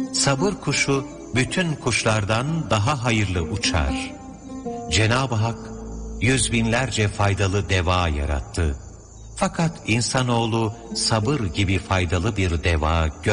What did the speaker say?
Sabır kuşu bütün kuşlardan daha hayırlı uçar. Cenab-ı Hak yüz binlerce faydalı deva yarattı. Fakat insanoğlu sabır gibi faydalı bir deva